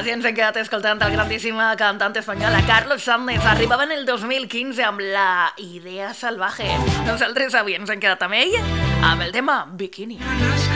i ens hem quedat escoltant el grandíssima cantante espanyola Carlos Sanz. Arribava en el 2015 amb la Idea Salvaje. Nosaltres avui ens hem quedat amb ell, amb el tema Bikini.